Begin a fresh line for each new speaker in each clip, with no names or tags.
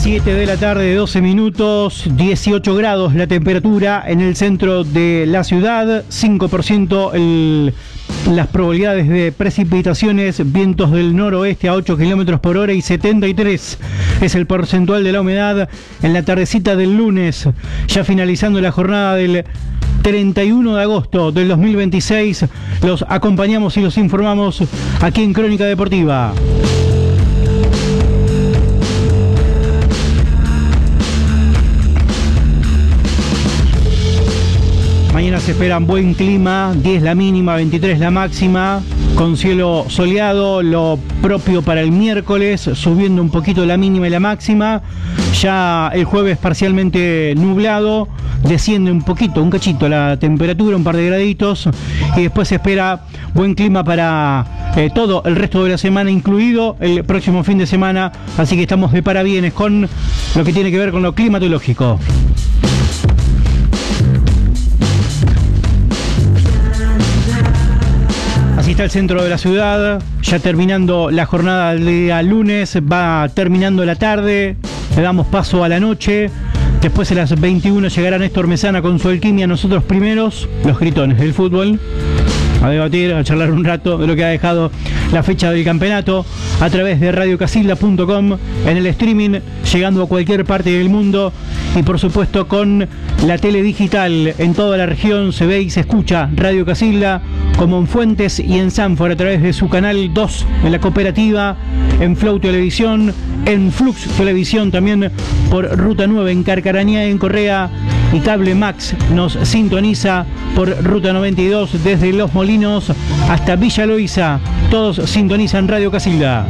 7 de la tarde, 12 minutos, 18 grados la temperatura en el centro de la ciudad, 5% las probabilidades de precipitaciones, vientos del noroeste a 8 kilómetros por hora y 73 es el porcentual de la humedad en la tardecita del lunes, ya finalizando la jornada del 31 de agosto del 2026. Los acompañamos y los informamos aquí en Crónica Deportiva. Mañana se esperan buen clima, 10 la mínima, 23 la máxima, con cielo soleado, lo propio para el miércoles, subiendo un poquito la mínima y la máxima. Ya el jueves parcialmente nublado, desciende un poquito, un cachito la temperatura, un par de graditos, y después se espera buen clima para todo el resto de la semana, incluido el próximo fin de semana, así que estamos de parabienes con lo que tiene que ver con lo climatológico. Así está el centro de la ciudad, ya terminando la jornada del día lunes, va terminando la tarde, le damos paso a la noche. Después a las 21 llegará Néstor Mesana con su alquimia, nosotros primeros, los gritones del fútbol, a debatir, a charlar un rato de lo que ha dejado la fecha del campeonato a través de radiocasilda.com, en el streaming, llegando a cualquier parte del mundo, y por supuesto con la tele digital en toda la región. Se ve y se escucha Radio Casilda, como en Fuentes y en Sanford a través de su canal 2 en la cooperativa, en Flow Televisión, en Flux Televisión también por Ruta 9 en Carcarañá y en Correa, y Cable Max nos sintoniza por Ruta 92 desde Los Molinos hasta Villa Loíza. Todos sintonizan Radio Casilda.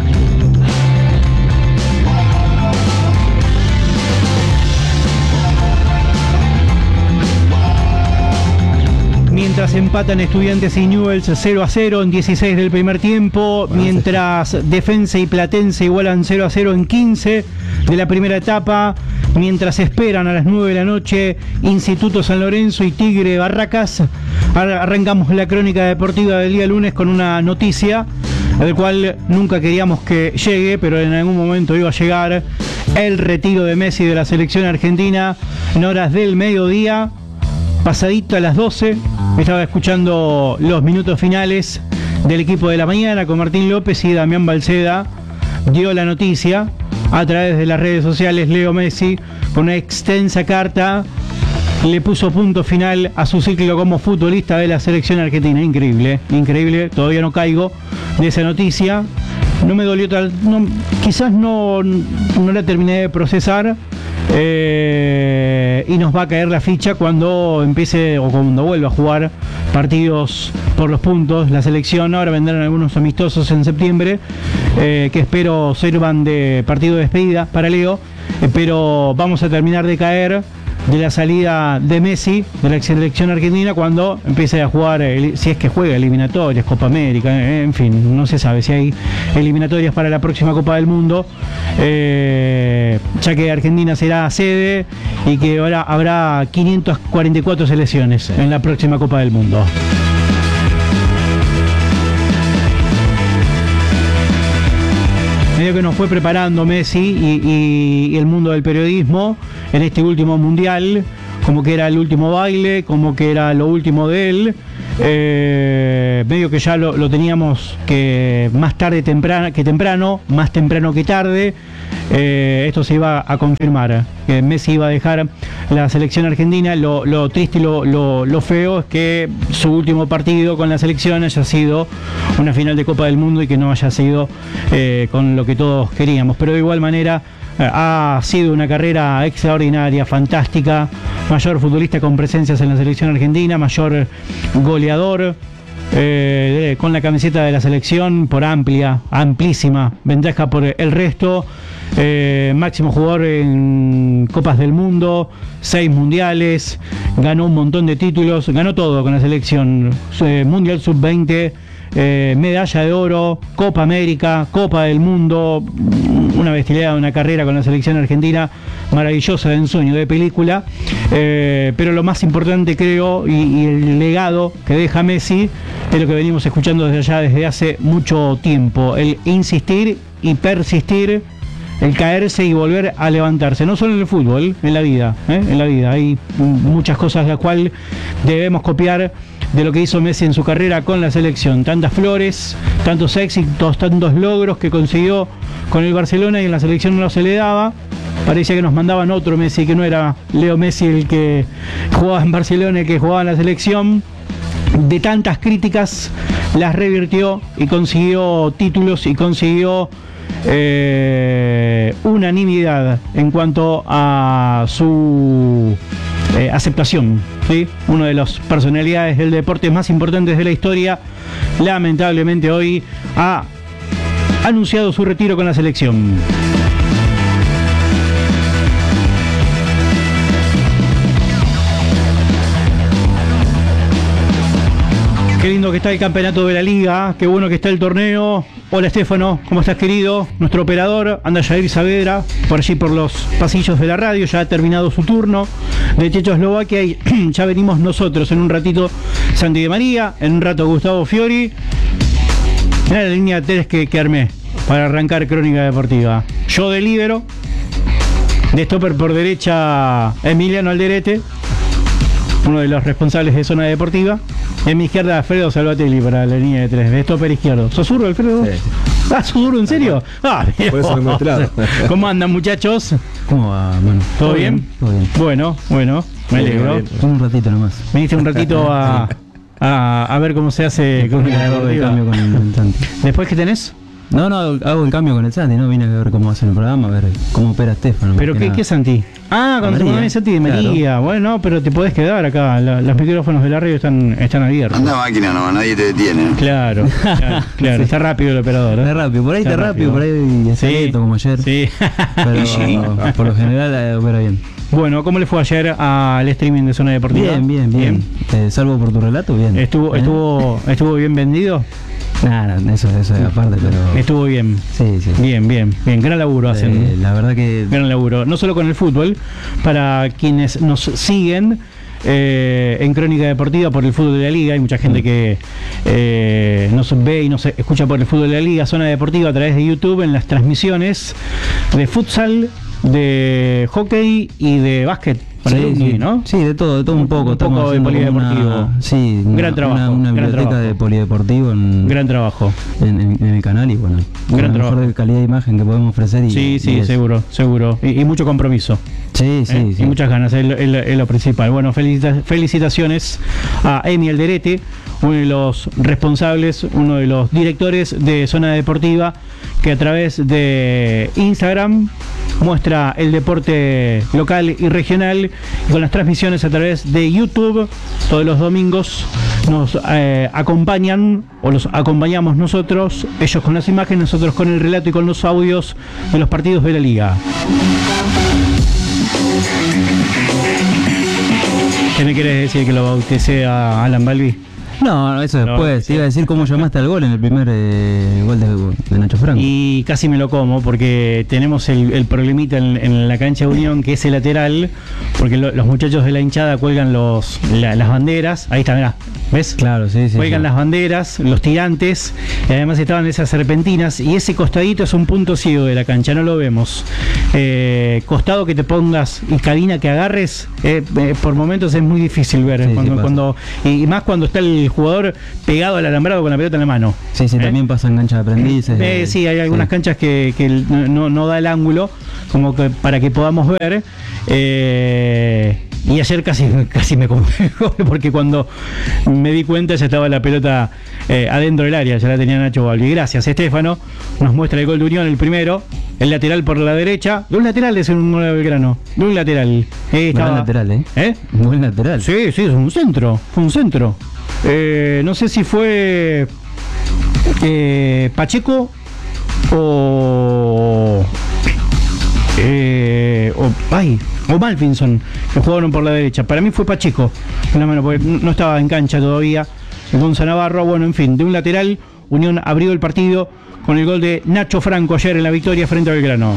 Mientras empatan Estudiantes y Newell's 0-0 en 16 del primer tiempo, mientras Defensa y Platense igualan 0-0 en 15 de la primera etapa, mientras esperan a las 9 de la noche Instituto San Lorenzo y Tigre Barracas. Arrancamos la crónica deportiva del día lunes con una noticia, al cual nunca queríamos que llegue, pero en algún momento iba a llegar: el retiro de Messi de la selección argentina en horas del mediodía, pasadito a las 12. Estaba escuchando los minutos finales del equipo de la mañana con Martín López, y Damián Balceda dio la noticia a través de las redes sociales. Leo Messi, con una extensa carta, le puso punto final a su ciclo como futbolista de la selección argentina. Increíble, increíble, todavía no caigo de esa noticia. No me dolió tal, no, quizás no la terminé de procesar, y nos va a caer la ficha cuando empiece o cuando vuelva a jugar partidos por los puntos la selección. Ahora vendrán algunos amistosos en septiembre, que espero sirvan de partido de despedida para Leo, pero vamos a terminar de caer de la salida de Messi de la selección argentina cuando empiece a jugar, si es que juega eliminatorias, Copa América, en fin, no se sabe si hay eliminatorias para la próxima Copa del Mundo, ya que Argentina será sede y que ahora habrá 544 selecciones en la próxima Copa del Mundo. Medio que nos fue preparando Messi y el mundo del periodismo en este último mundial, como que era el último baile, como que era lo último de él. Medio que ya lo teníamos que más tarde que temprano, más temprano que tarde. Esto se iba a confirmar, que Messi iba a dejar la selección argentina. Lo triste y lo feo es que su último partido con la selección haya sido una final de Copa del Mundo y que no haya sido con lo que todos queríamos, pero de igual manera ha sido una carrera extraordinaria, fantástica, mayor futbolista con presencias en la selección argentina, mayor goleador, con la camiseta de la selección por amplísima ventaja por el resto, máximo jugador en Copas del Mundo, 6 mundiales, ganó un montón de títulos, ganó todo con la selección, Mundial Sub-20, medalla de oro, Copa América, Copa del Mundo, una bestialidad, una carrera con la selección argentina maravillosa, de ensueño, de película, pero lo más importante creo, y el legado que deja Messi, es lo que venimos escuchando desde allá desde hace mucho tiempo: el insistir y persistir el caerse y volver a levantarse, no solo en el fútbol, en la vida, en la vida. Hay muchas cosas las cuales debemos copiar de lo que hizo Messi en su carrera con la selección. Tantas flores, tantos éxitos, tantos logros que consiguió con el Barcelona y en la selección no se le daba. Parecía que nos mandaban otro Messi, que no era Leo Messi el que jugaba en Barcelona, el que jugaba en la selección. De tantas críticas las revirtió y consiguió títulos y consiguió unanimidad en cuanto a su aceptación, ¿sí? Uno de las personalidades del deporte más importantes de la historia, lamentablemente hoy ha anunciado su retiro con la selección. Qué lindo que está el campeonato de la liga, qué bueno que está el torneo. Hola Estefano, ¿cómo estás, querido? Nuestro operador, anda Jair Saavedra, por allí por los pasillos de la radio, ya ha terminado su turno de Checoslovaquia y ya venimos nosotros en un ratito Santi de María, en un rato Gustavo Fiori. Mirá la línea 3 que armé para arrancar Crónica Deportiva. Yo de líbero, de stopper por derecha Emiliano Alderete, uno de los responsables de Zona Deportiva. En mi izquierda, Alfredo Salvatelli para la línea de 3, de stopper izquierdo. ¿Sos zurdo, Alfredo? Sí. ¿Ah, sos zurdo, en serio? Ah, bien.
Por eso me mostrado.
¿Cómo andan, muchachos?
¿Cómo va? Bueno,
¿Todo bien?
Todo bien.
Bueno, me alegro.
Un ratito nomás.
Viniste un ratito a ver cómo se hace con
el cambio con el Santi.
¿Después qué tenés?
No, hago el cambio con el Santi, ¿no? Vine a ver cómo hace el programa, a ver cómo opera Estefano.
¿Pero qué Santi? Ah, con tu Santi de María. Claro. Bueno, pero te podés quedar acá. Los micrófonos de la radio están abiertos.
Anda máquina nomás, nadie te detiene.
Claro. Sí. Está rápido el operador.
Está rápido, por ahí está rápido, por ahí es lento como ayer.
Sí.
Pero por lo general opera bien.
Bueno, ¿cómo le fue ayer al streaming de Zona Deportiva?
Bien. Salvo por tu relato, bien.
¿Estuvo bien vendido?
Nada, eso es aparte, pero...
Estuvo bien.
Sí.
Bien. Gran laburo hacen.
La verdad que...
Gran laburo. No solo con el fútbol, para quienes nos siguen en Crónica Deportiva por el fútbol de la liga. Hay mucha gente que nos ve y nos escucha por el fútbol de la liga. Zona Deportiva a través de YouTube en las transmisiones de futsal, de hockey y de básquet.
Sí, ¿no? Sí, de todo un poco.
Un poco de polideportivo. Gran trabajo.
Una biblioteca de polideportivo.
Gran trabajo.
En el canal y bueno,
gran
trabajo. Mejor de calidad de imagen que podemos ofrecer.
Sí, seguro. Y mucho compromiso.
Sí.
Y muchas ganas, es lo principal. Bueno, felicitaciones a Emi Alderete, uno de los responsables, uno de los directores de Zona Deportiva, que a través de Instagram muestra el deporte local y regional, y con las transmisiones a través de YouTube todos los domingos nos acompañan, o los acompañamos nosotros, ellos con las imágenes, nosotros con el relato y con los audios de los partidos de la liga. ¿Qué me querés decir, que lo bauticé a Alan Balbi?
No, eso después. Te iba a decir cómo llamaste al gol en el primer gol de Nacho Franco.
Y casi me lo como, porque tenemos el problemita en la cancha de Unión, que es el lateral, porque los muchachos de la hinchada cuelgan las banderas. Ahí está, mirá, ¿ves?
Claro, sí.
Cuelgan las banderas, los tirantes, y además estaban esas serpentinas, y ese costadito es un punto ciego de la cancha, no lo vemos. Costado que te pongas y cabina que agarres, por momentos es muy difícil ver, y más cuando está el jugador pegado al alambrado con la pelota en la mano.
Sí, también pasa en canchas de aprendices.
Sí, hay algunas canchas que no da el ángulo como que para que podamos ver. Y ayer casi me comí porque cuando me di cuenta ya estaba la pelota adentro del área, ya la tenía Nacho Balbi. Gracias, Estefano. Nos muestra el gol de Unión, el primero, el lateral por la derecha. De un lateral es un gol de Belgrano. De un lateral.
Buen lateral, Buen lateral.
Sí, es un centro. Fue un centro. No sé si fue Pacheco o Malvinson, que jugaron por la derecha. Para mí fue Pacheco en la mano, porque no estaba en cancha todavía Gonza Navarro. Bueno, en fin, de un lateral, Unión abrió el partido con el gol de Nacho Franco ayer en la victoria frente a Belgrano.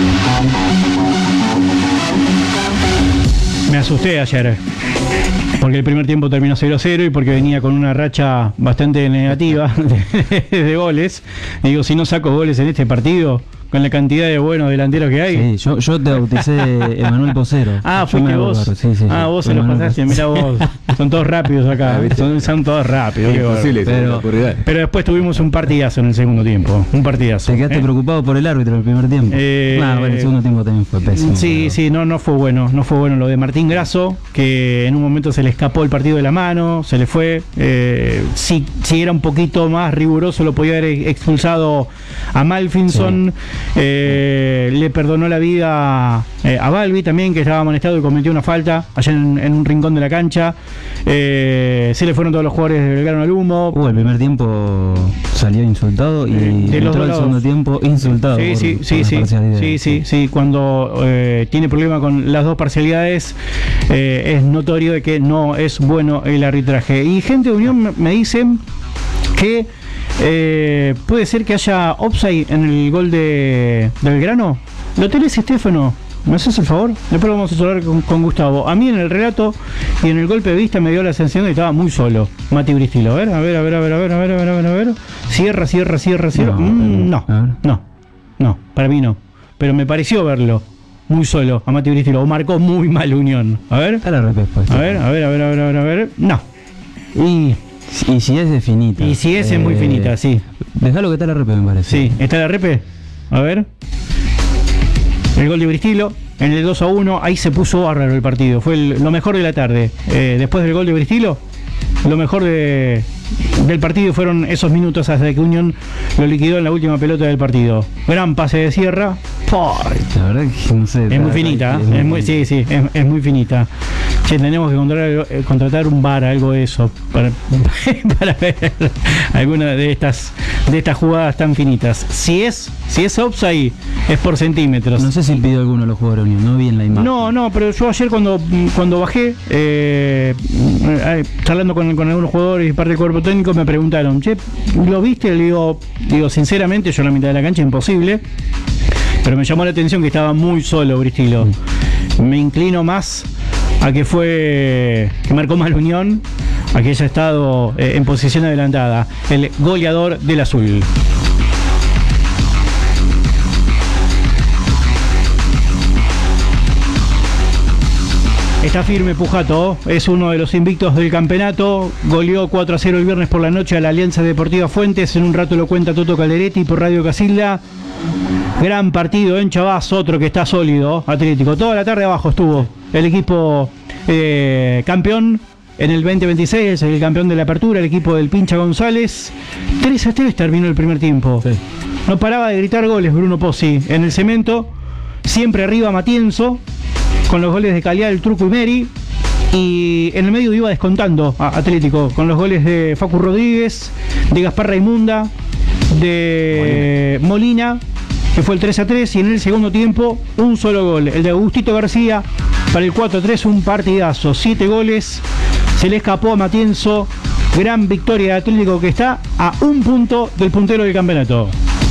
Me asusté ayer, porque el primer tiempo terminó 0-0 y porque venía con una racha bastante negativa de goles. Digo, si no saco goles en este partido, con la cantidad de buenos delanteros que hay.
Sí, yo te bauticé Emanuel Pocero.
Fuiste vos.
Sí.
Vos se los pasaste, mira vos. Son todos rápidos acá. Son todos rápidos. Pero después tuvimos un partidazo en el segundo tiempo. Un partidazo.
Te quedaste preocupado por el árbitro en el primer tiempo. Bueno, el segundo tiempo también fue pésimo.
Sí, no fue bueno. No fue bueno lo de Martín Grasso, que en un momento se le escapó el partido de la mano, se le fue. Si era un poquito más riguroso, lo podía haber expulsado a Malfinson. Sí. Le perdonó la vida a Balbi también, que estaba amonestado y cometió una falta allá en un rincón de la cancha. Se le fueron todos los jugadores de Belgrano al humo.
El primer tiempo salió insultado y entró el segundo tiempo insultado.
Sí. Cuando tiene problema con las dos parcialidades, es notorio de que no es bueno el arbitraje. Y gente de Unión me dicen que puede ser que haya offside en el gol de Belgrano. ¿Lo tenés, Estefano? ¿Me haces el favor? Después lo vamos a hablar con Gustavo. A mí en el relato y en el golpe de vista me dio la sensación de que estaba muy solo Mati Bristilo. A ver. Cierra. No, para mí no. Pero me pareció verlo muy solo a Mati Bristilo. O marcó muy mal Unión. A ver.
Está la respuesta.
A ver. No.
Y si es de finita.
Y si es muy finita, sí.
Dejalo que está la repe, me parece.
Sí, está la repe. A ver. El gol de Bristilo, en el 2-1, ahí se puso bárbaro el partido. Fue lo mejor de la tarde. Después del gol de Bristilo, lo mejor del partido fueron esos minutos hasta que Unión lo liquidó en la última pelota del partido. Gran pase de Sierra.
La verdad que no sé.
Es muy finita. Es muy finita. Che, tenemos que contratar un VAR, algo de eso, para ver alguna de estas jugadas tan finitas. Si es offside, es por centímetros.
No sé si pidió alguno de los jugadores de Unión, no vi en la imagen.
No, pero yo ayer cuando bajé, charlando con algunos jugadores y parte del cuerpo técnico, me preguntaron, che, ¿lo viste? Le digo, sinceramente, yo en la mitad de la cancha, imposible. Pero me llamó la atención que estaba muy solo Bristilo. Me inclino más a que marcó mal Unión, a que haya estado en posición adelantada, el goleador del azul. Está firme Pujato, es uno de los invictos del campeonato, goleó 4-0 el viernes por la noche a la Alianza Deportiva Fuentes, en un rato lo cuenta Toto Calderetti por Radio Casilda. Gran partido en Chavás, otro que está sólido, Atlético. Toda la tarde abajo estuvo el equipo campeón en el 2026, el campeón de la apertura, el equipo del Pincha González. 3-3 terminó el primer tiempo. Sí. No paraba de gritar goles Bruno Pozzi en el cemento, siempre arriba Matienzo, con los goles de Calidad, el Truco y Meri. Y en el medio iba descontando a Atlético, con los goles de Facu Rodríguez, de Gaspar Raimunda, de Molina, que fue el 3-3, y en el segundo tiempo un solo gol, el de Agustito García para el 4-3, un partidazo, 7 goles, se le escapó a Matienzo, gran victoria de Atlético que está a un punto del puntero del campeonato.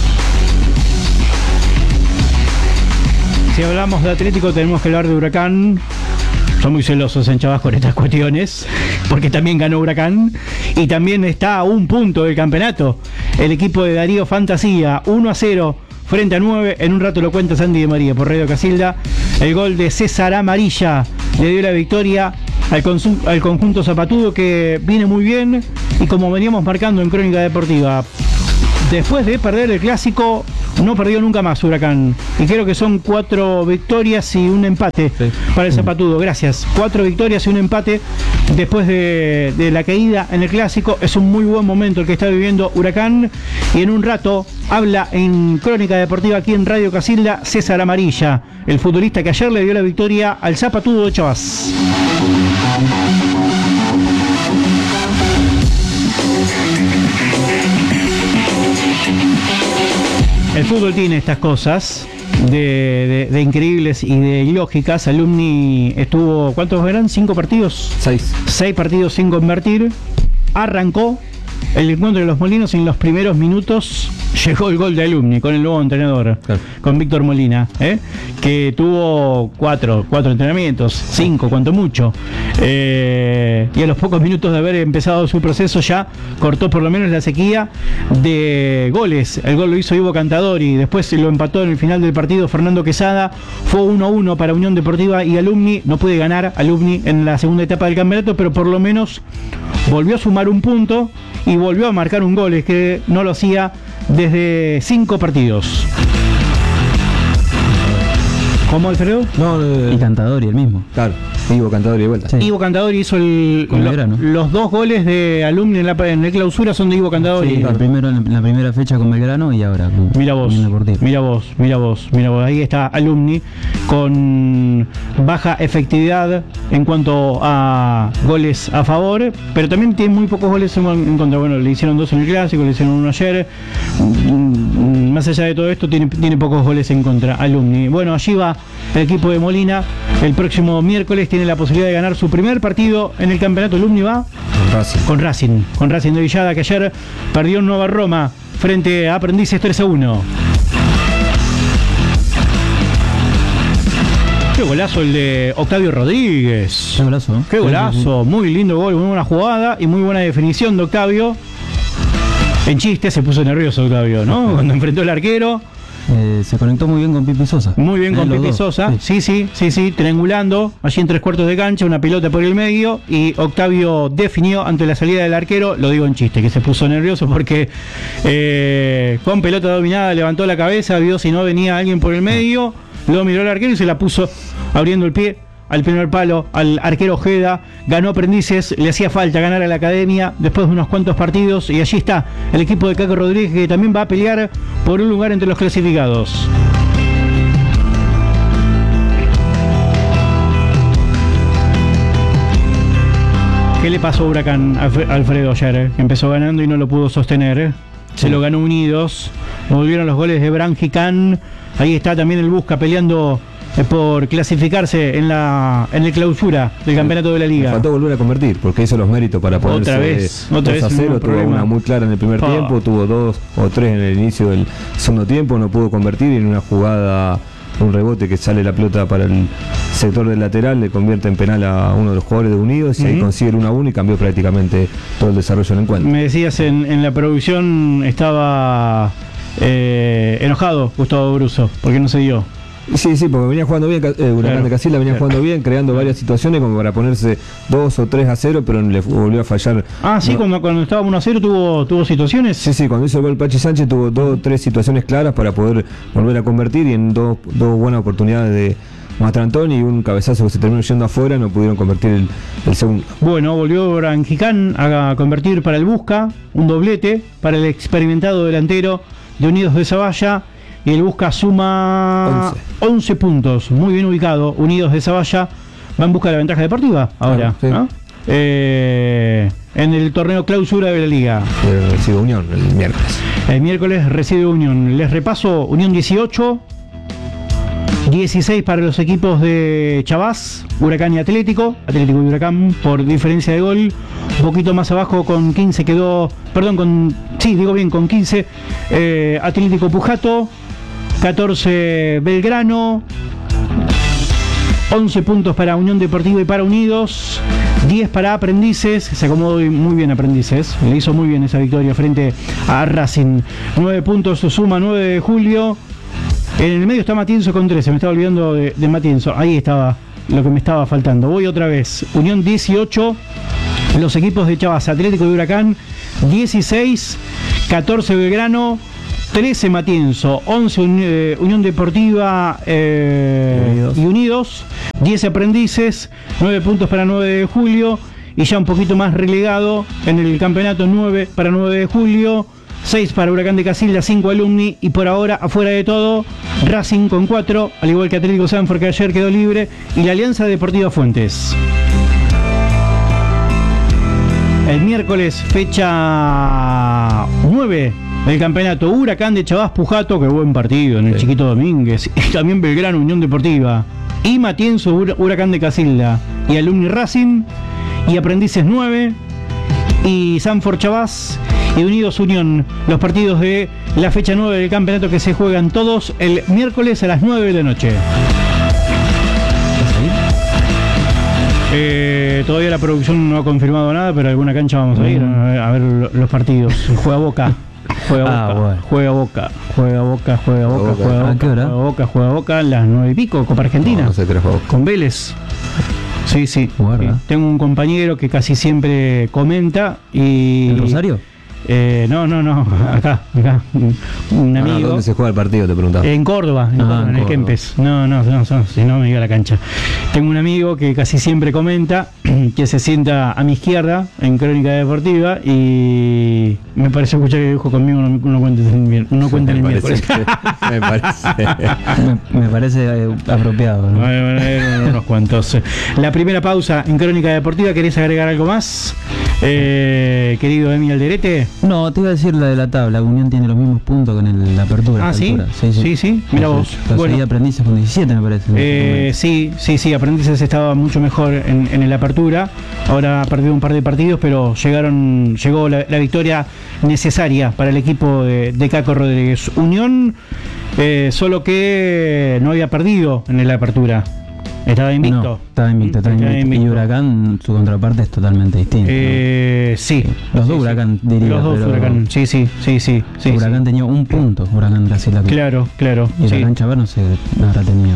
Si hablamos de Atlético tenemos que hablar de Huracán. Son muy celosos en Chavás con estas cuestiones, porque también ganó Huracán y también está a un punto del campeonato. El equipo de Darío Fantasía, 1-0 frente a 9. En un rato lo cuenta Sandy de María por Radio Casilda. El gol de César Amarilla le dio la victoria al conjunto zapatudo, que viene muy bien. Y como veníamos marcando en Crónica Deportiva, después de perder el clásico, no perdió nunca más Huracán. Y creo que son 4 victorias y un empate para el Zapatudo. Gracias. 4 victorias y un empate después de la caída en el clásico. Es un muy buen momento el que está viviendo Huracán. Y en un rato habla en Crónica Deportiva aquí en Radio Casilda César Amarilla, el futbolista que ayer le dio la victoria al Zapatudo de Chavás. El fútbol tiene estas cosas de increíbles y de ilógicas. Alumni estuvo, ¿cuántos eran? 5 partidos.
6
partidos sin convertir. Arrancó el encuentro de los Molinos, en los primeros minutos llegó el gol de Alumni con el nuevo entrenador, con Víctor Molina, que tuvo 4 entrenamientos, 5 cuanto mucho, y a los pocos minutos de haber empezado su proceso ya cortó por lo menos la sequía de goles. El gol lo hizo Ivo Cantadori, después lo empató en el final del partido Fernando Quesada. Fue 1-1 para Unión Deportiva y Alumni. No puede ganar Alumni en la segunda etapa del campeonato, pero por lo menos volvió a sumar un punto y volvió a marcar un gol, es que no lo hacía desde 5 partidos. ¿Cómo, Alfredo?
Y Cantadori el mismo.
Claro, Ivo Cantadori de vuelta.
Sí. Ivo Cantadori hizo los 2 goles de Alumni en la clausura son de Ivo Cantadori.
Sí, el primero en la primera fecha con Belgrano y ahora
mira vos. Ahí está Alumni con baja efectividad en cuanto a goles a favor, pero también tiene muy pocos goles en contra. Bueno, le hicieron 2 en el Clásico, le hicieron 1 ayer. Más allá de todo esto, tiene pocos goles en contra Alumni. Bueno, allí va el equipo de Molina. El próximo miércoles tiene la posibilidad de ganar su primer partido en el campeonato. Alumni va con Racing de Villada, que ayer perdió en Nueva Roma frente a Aprendices 3-1. Qué golazo el de Octavio Rodríguez. Qué golazo, muy lindo gol, muy buena jugada y muy buena definición de Octavio. En chiste se puso nervioso Octavio, ¿no? Cuando enfrentó al arquero.
Se conectó muy bien con Pipi Sosa.
Muy bien con Pipi Sosa. Sí, triangulando. Allí en 3/4 de cancha, una pelota por el medio. Y Octavio definió ante la salida del arquero. Lo digo en chiste, que se puso nervioso porque con pelota dominada levantó la cabeza, vio si no venía alguien por el medio. Luego miró al arquero y se la puso abriendo el pie al primer palo al arquero Ojeda. Ganó Aprendices, le hacía falta ganar a la Academia después de unos cuantos partidos, y allí está el equipo de Caco Rodríguez, que también va a pelear por un lugar entre los clasificados. ¿Qué le pasó a Huracán, Alfredo, ayer? Que empezó ganando y no lo pudo sostener. Se lo ganó Unidos. Volvieron los goles de Branjicán. Ahí está también el Busca peleando por clasificarse en el clausura del campeonato de la Liga.
Faltó volver a convertir, porque hizo los méritos para ponerse
otra vez
2-0, tuvo una muy clara en el primer tiempo, tuvo 2 o 3 en el inicio del segundo tiempo, no pudo convertir, y en una jugada, un rebote que sale la pelota para el sector del lateral, le convierte en penal a uno de los jugadores de Unidos, y ahí consigue el 1-1 y cambió prácticamente todo el desarrollo del encuentro.
Me decías en la producción estaba enojado Gustavo Bruso, porque no se dio.
Sí, porque venía jugando bien, Huracán de Casilda venía jugando bien, creando varias situaciones como para ponerse 2 o 3-0, pero le volvió a fallar.
Cuando estaba 1-0 tuvo situaciones.
Sí, cuando hizo el gol Pachi Sánchez tuvo 2 o 3 situaciones claras para poder volver a convertir, y en dos buenas oportunidades de Mastrantón y un cabezazo que se terminó yendo afuera, no pudieron convertir el segundo. Bueno,
volvió Branjicán a convertir para el Busca, un doblete para el experimentado delantero de Unidos de Zavalla. Y el Busca suma 11 puntos, muy bien ubicado. Unidos de Zavalla va en busca de la ventaja deportiva ahora, sí. ¿No? En el torneo clausura de la Liga.
Recibe Unión el miércoles.
El miércoles recibe Unión. Les repaso: Unión 18, 16 para los equipos de Chavás, Huracán y Atlético y Huracán por diferencia de gol. Un poquito más abajo con 15 quedó, con 15 Atlético Pujato, 14 Belgrano, 11 puntos para Unión Deportiva y para Unidos, 10 para Aprendices. Se acomodó muy bien Aprendices, le hizo muy bien esa victoria frente a Racing. 9 puntos suma 9 de julio. En el medio está Matienzo con 13, me estaba olvidando de Matienzo. Ahí estaba lo que me estaba faltando. Voy otra vez. Unión 18, los equipos de Chavas, Atlético y Huracán 16, 14 Belgrano, 13 Matienzo, 11 Unión Deportiva y Unidos, 10 Aprendices, 9 puntos para 9 de julio, y ya un poquito más relegado en el campeonato, 9 para 9 de julio, 6 para Huracán de Casilda, 5 Alumni, y por ahora, afuera de todo, Racing con 4, al igual que Atlético Sanford, que ayer quedó libre, y la Alianza Deportiva Fuentes. El miércoles, fecha 9 del campeonato, Huracán de Chavás Pujato, que buen partido en el Chiquito Domínguez, y también Belgrano Unión Deportiva, y Matienzo Huracán de Casilda, y Alumni Racing, y Aprendices 9, y Sanford Chavás y Unidos Unión. Los partidos de la fecha 9 del campeonato que se juegan todos el miércoles a las 9 de la noche. Todavía la producción no ha confirmado nada, pero a alguna cancha vamos a ir a ver los partidos. Juega Boca. Juega Boca
¿A qué hora?
Juega Boca a las 9 y pico, Copa Argentina.
No sé qué juego.
Con Vélez. Sí. Tengo un compañero que casi siempre comenta y...
¿En Rosario?
No, acá. Un amigo.
¿Dónde se juega el partido? Te preguntaba.
En Córdoba, en el Kempes. No, si no me iba a la cancha. Tengo un amigo que casi siempre comenta, que se sienta a mi izquierda en Crónica Deportiva y me parece escuchar que dijo conmigo no cuenten el miércoles.
Me parece apropiado, ¿no?
Unos cuantos. La primera pausa en Crónica Deportiva. ¿Querés agregar algo más, querido Emi Alderete?
No, te iba a decir la de la tabla. Unión tiene los mismos puntos que en la apertura.
Ah, ¿sí? Sí. Mira vos.
Bueno, Aprendices con 17, me parece.
Sí. Aprendices estaba mucho mejor en la apertura. Ahora ha perdido un par de partidos, pero llegó la victoria necesaria para el equipo de Caco Rodríguez. Unión, solo que no había perdido en la apertura. Estaba invicto.
No, estaba invicto. Y Huracán, su contraparte es totalmente distinta.
¿No? Sí.
Los dos Huracán, diría.
Los dos Huracán, sí.
Huracán tenía un punto, Huracán Brasil.
Claro.
Y Huracán Chavar no sé, habrá tenido.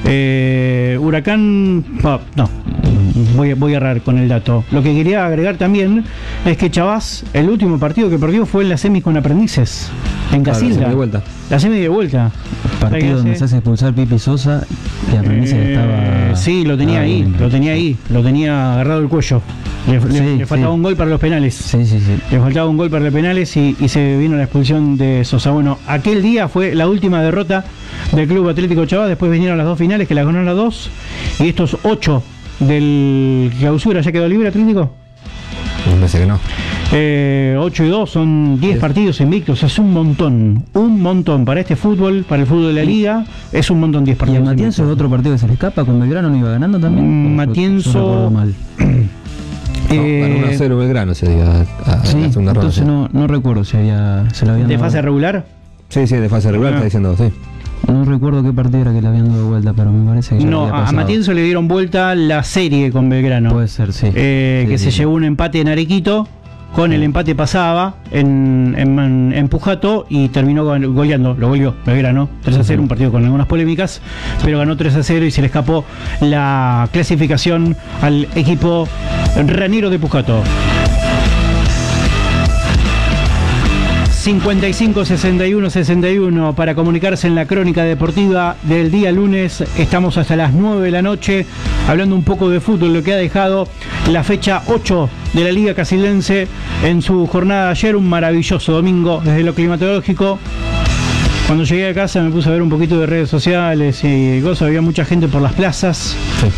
Huracán, no, voy a errar con el dato. Lo que quería agregar también es que Chavás, el último partido que perdió fue en la semi con Aprendices, en Casilda. La semi de vuelta.
Partido donde se hace expulsar Pipi Sosa y Aprendices estaba...
Sí, lo tenía ahí, lo tenía agarrado el cuello. Le faltaba un gol para los penales.
Sí.
Le faltaba un gol para los penales y se vino la expulsión de Sosa. Bueno, aquel día fue la última derrota del Club Atlético Chavás. Después vinieron las dos finales, que las ganaron las dos. Y estos 8 del Clausura, ¿ya quedó libre Atlético?
Me parece que no.
8 y 2 son 10 partidos invictos. Es un montón para este fútbol, para el fútbol de la liga. Es un montón 10 partidos.
¿Y a Matienzo otro partido que se le escapa? ¿Con Belgrano no iba ganando también?
Matienzo...
mal.
Ganó 1-0 Belgrano ese día.
Entonces no recuerdo si se lo habían
¿De
dado.
fase regular?
Sí, de fase regular, está diciendo, sí.
No recuerdo qué partido era que le habían dado vuelta, pero me parece que ya
no, a Matienzo le dieron vuelta la serie con Belgrano.
Puede ser, sí.
Se llevó un empate en Arequito. Con el empate pasaba en Pujato y terminó goleando, lo goleó Belgrano 3-0, un partido con algunas polémicas, pero ganó 3-0 y se le escapó la clasificación al equipo ranero de Pujato. 55-61-61 para comunicarse en la Crónica Deportiva del día lunes. Estamos hasta las 9 de la noche hablando un poco de fútbol, lo que ha dejado la fecha 8 de la Liga Casildense en su jornada de ayer. Un maravilloso domingo desde lo climatológico. Cuando llegué a casa me puse a ver un poquito de redes sociales y cosas. Había mucha gente por las plazas,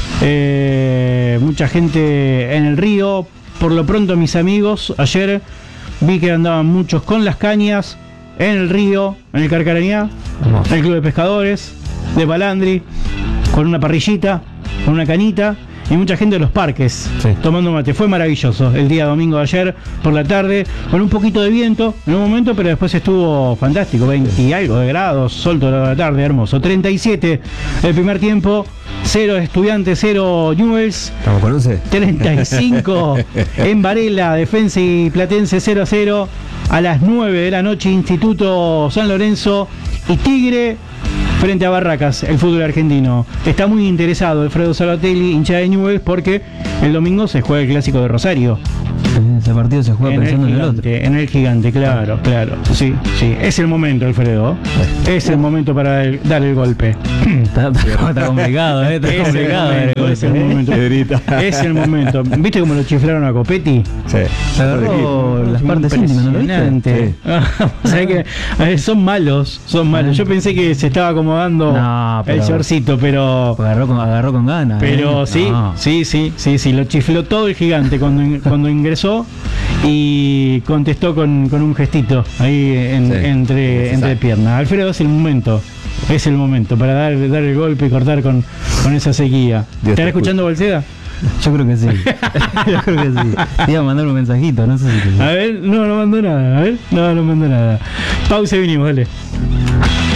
mucha gente en el río. Por lo pronto mis amigos ayer vi que andaban muchos con las cañas en el río, en el Carcarañá, en el Club de Pescadores de Palandri, con una parrillita, con una canita, y mucha gente de los parques tomando mate. Fue maravilloso el día domingo de ayer por la tarde, con un poquito de viento en un momento, pero después estuvo fantástico, 20 y algo de grados, sol toda la tarde, hermoso. 37 el primer tiempo, 0 Estudiantes, 0 Newell's.
¿Estamos con 11?
35 en Varela, Defensa y Platense 0-0. A las 9 de la noche, Instituto San Lorenzo y Tigre frente a Barracas, el fútbol argentino. Está muy interesado Alfredo Salvatelli, hincha de Newell's, porque el domingo se juega el Clásico de Rosario.
Ese partido se juega pensando en el otro.
En el Gigante, claro. Sí. Es el momento, Alfredo. Es el momento para dar el golpe.
Está complicado, está complicado.
Es el momento. Es el momento. ¿Viste cómo lo chiflaron a Copetti?
Sí.
Agarró las partes íntimas, ¿no lo viste?
¿Sabés que son malos? Yo pensé que se estaba acomodando el shortcito, pero
agarró con ganas.
Pero sí, lo chifló todo el Gigante cuando ingresó y contestó con un gestito ahí entre piernas. Alfredo, es el momento para dar el golpe y cortar con esa sequía. ¿Estará escuchando Balseda?
Yo creo que sí. Yo creo que sí. Te iba a mandar un mensajito, no sé si
A ver, no mandó nada. A ver, no mandó nada. Pausa y vinimos, dale.